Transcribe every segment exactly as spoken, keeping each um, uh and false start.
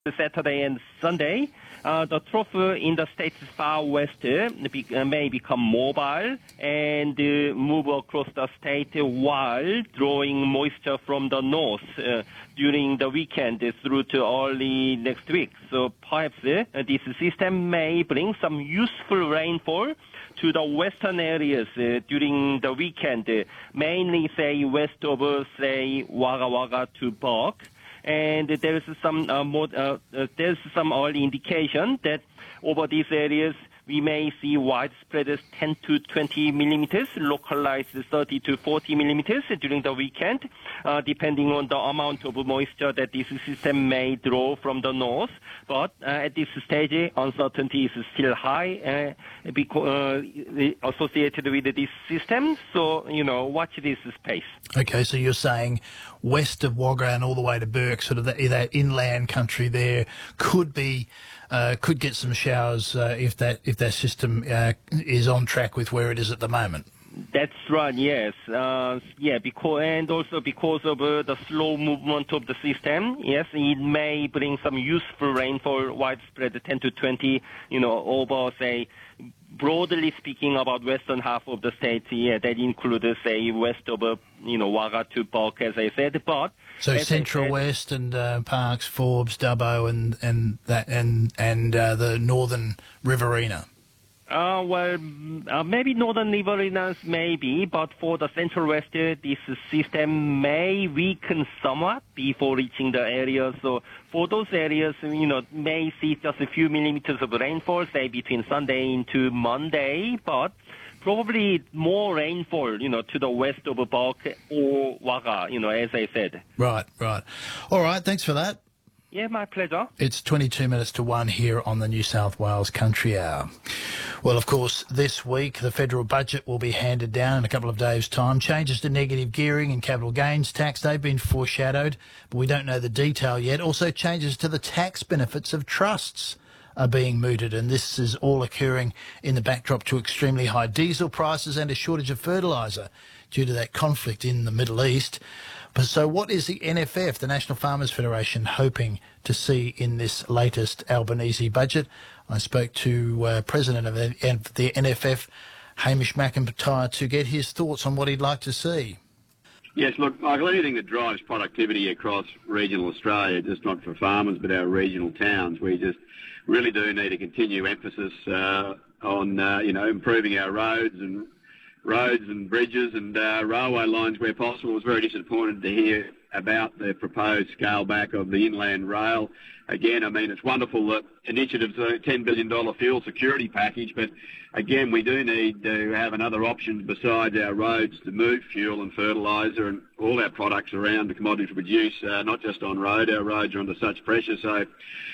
Saturday and Sunday, uh, the trough in the state's far west uh, be, uh, may become mobile and uh, move across the state while drawing moisture from the north uh, during the weekend through to early next week. So perhaps uh, this system may bring some useful rainfall to the western areas uh, during the weekend, uh, mainly, say, west of, uh, say, Wagga Wagga to Bourke. And there is some uh, more, uh, uh, there's some early indication that over these areas we may see widespread ten to twenty millimeters, localized thirty to forty millimeters during the weekend, uh, depending on the amount of moisture that this system may draw from the north. But uh, at this stage, uncertainty is still high uh, because, uh, associated with this system. So, you know, watch this space. Okay, so you're saying west of Wagga and all the way to Bourke, sort of that, that inland country there could be uh, could get some showers uh, if that if that system uh, is on track with where it is at the moment. That's right, yes. Uh, yeah, because, and also because of uh, the slow movement of the system, yes, it may bring some useful rainfall, widespread ten to twenty, you know, over, say, broadly speaking about western half of the state, yeah, that includes, say, west of, uh, you know, Wagga to Bourke, as I said, but... So Central said, West and uh, Parkes, Forbes, Dubbo and, and, that, and, and uh, the northern Riverina. Uh, well, uh, maybe northern Riverina, maybe, but for the Central West, uh, this system may weaken somewhat before reaching the area. So for those areas, you know, may see just a few millimeters of rainfall, say between Sunday into Monday, but probably more rainfall, you know, to the west of Bourke or Wagga, you know, as I said. Right, right. All right, thanks for that. Yeah, my pleasure. It's twenty-two minutes to one here on the New South Wales Country Hour. Well, of course, this week the federal budget will be handed down in a couple of days' time. Changes to negative gearing and capital gains tax, they've been foreshadowed, but we don't know the detail yet. Also, changes to the tax benefits of trusts are being mooted, and this is all occurring in the backdrop to extremely high diesel prices and a shortage of fertiliser due to that conflict in the Middle East. But so what is the N F F, the National Farmers Federation, hoping to see in this latest Albanese budget? I spoke to uh, President of the N F F, Hamish McIntyre, to get his thoughts on what he'd like to see. Yes, look, Michael, anything that drives productivity across regional Australia, just not for farmers but our regional towns, we just really do need to continue emphasis uh, on, uh, you know, improving our roads and roads and bridges and uh, railway lines where possible. I was very disappointed to hear about the proposed scale back of the inland rail. Again, I mean, it's wonderful that initiatives, a ten billion dollars fuel security package, but again, we do need to have another option besides our roads to move fuel and fertiliser and all our products around the commodities we produce, uh, not just on road. Our roads are under such pressure, so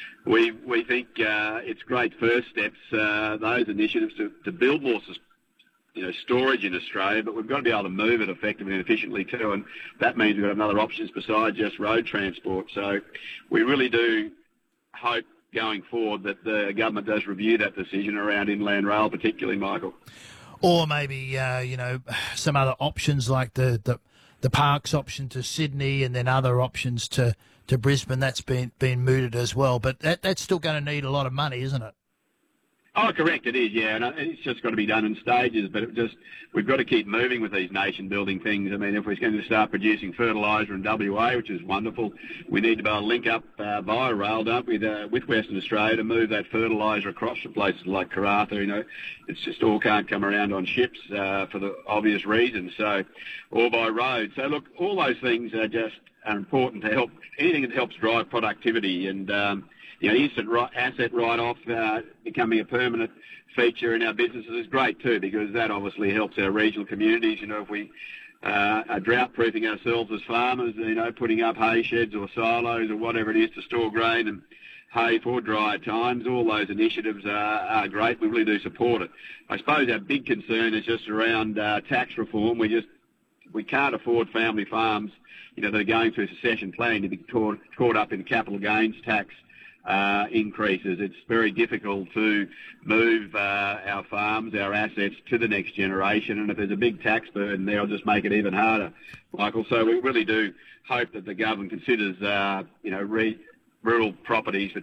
we we think uh, it's great first steps, uh, those initiatives to, to build more sustainable you know, storage in Australia, but we've got to be able to move it effectively and efficiently too, and that means we've got other options besides just road transport. So we really do hope going forward that the government does review that decision around inland rail, particularly, Michael. Or maybe, uh, you know, some other options like the, the, the Parkes option to Sydney and then other options to, to Brisbane. That's been, been mooted as well, but that, that's still going to need a lot of money, isn't it? Oh, correct, it is, yeah, and it's just got to be done in stages, but it just we've got to keep moving with these nation-building things. I mean, if we're going to start producing fertiliser in W A, which is wonderful, we need to be able to link up uh, via rail, don't we, with, uh, with Western Australia to move that fertiliser across to places like Karratha. You know, it's just all can't come around on ships uh, for the obvious reasons, so, or by road. So, look, all those things are just are important to help, anything that helps drive productivity and, um, you know, instant asset write-off uh, becoming a permanent feature in our businesses is great too, because that obviously helps our regional communities. You know, if we uh, are drought-proofing ourselves as farmers, you know, putting up hay sheds or silos or whatever it is to store grain and hay for drier times, all those initiatives are, are great. We really do support it. I suppose our big concern is just around uh, tax reform. We just we can't afford family farms, you know, that are going through succession planning to be caught, caught up in capital gains tax Uh, increases. It's very difficult to move uh, our farms, our assets to the next generation, and if there's a big tax burden there, it'll just make it even harder, Michael. So we really do hope that the government considers, uh, you know, re- rural properties for